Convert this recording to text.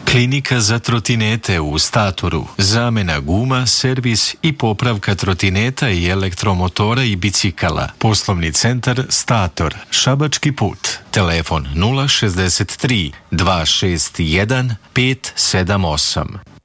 Klinika za trotinete u Statoru, zamena guma, servis i popravka trotineta i elektromotora i bicikala. Poslovni centar Stator, Šabački put. Telefon 063 261 578.